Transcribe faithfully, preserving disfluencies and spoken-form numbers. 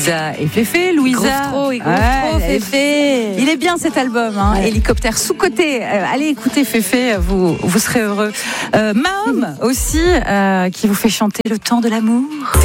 Louisa et Féfé. Louisa, il groove trop, il groove ouais, trop, Féfé. Il est bien cet album, hein, ouais. Hélicoptère sous-côté. Euh, allez écouter Féfé, vous, vous serez heureux. Euh, Mahom aussi, euh, qui vous fait chanter Le temps de l'amour.